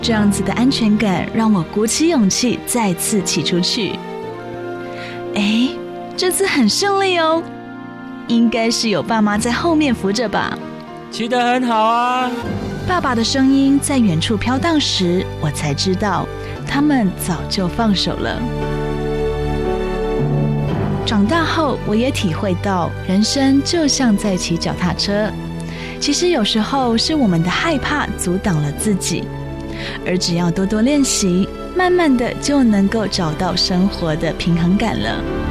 这样子的安全感让我鼓起勇气再次骑出去。这次很顺利哦，应该是有爸妈在后面扶着吧。 骑得很好啊。 爸爸的声音在远处飘荡时，我才知道他们早就放手了。长大后，我也体会到人生就像在骑脚踏车，其实有时候是我们的害怕阻挡了自己，而只要多多练习，慢慢的就能够找到生活的平衡感了。